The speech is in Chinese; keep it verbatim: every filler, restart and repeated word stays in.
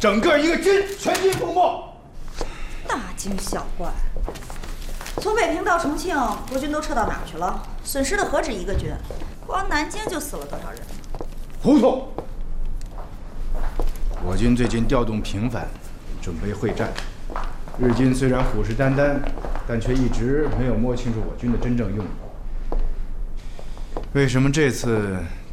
整个一个军全军覆没。 大惊小怪，从北平到重庆，国军都撤到哪儿去了？损失的何止一个军，光南京就死了多少人？ 糊涂！我军最近调动频繁，准备会战。日军虽然虎视眈眈，但却一直没有摸清楚我军的真正用意。为什么这次